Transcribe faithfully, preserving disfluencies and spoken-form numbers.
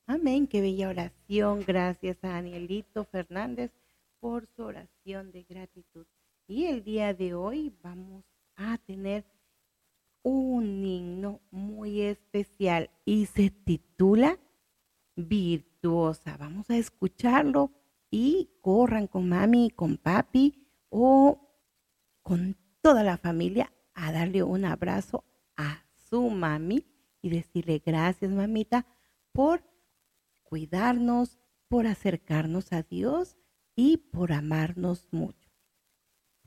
Amén, qué bella oración. Gracias a Danielito Fernández por su oración de gratitud. Y el día de hoy vamos a tener un himno muy especial y se titula Virtuosa. Vamos a escucharlo y corran con mami, con papi o con toda la familia a darle un abrazo a su mami y decirle gracias, mamita, por cuidarnos, por acercarnos a Dios y por amarnos mucho.